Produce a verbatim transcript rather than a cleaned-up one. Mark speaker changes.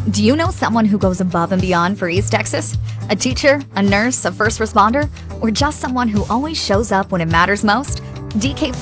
Speaker 1: Do you know someone who goes above and beyond for East Texas? A teacher, a nurse, a first responder, or just someone who always shows up when it matters most? D K